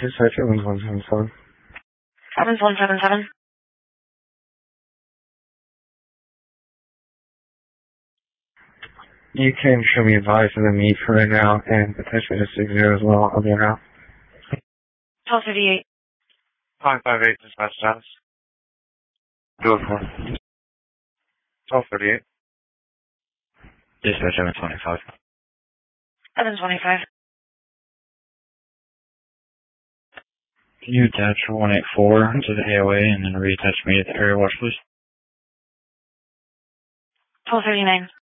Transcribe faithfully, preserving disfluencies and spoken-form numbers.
Dispatch Evans one seven seven. Evans one seven seven. You can show me advice of the meet for right now and potentially the six zero as well. I'll be around. twelve fifty-eight. five five eight, dispatch status. Go for twelve thirty-eight. Dispatch Evans twenty-five. Evans twenty-five. Can you attach one eight four to the A O A and then reattach me at the area watch, please? twelve thirty-nine.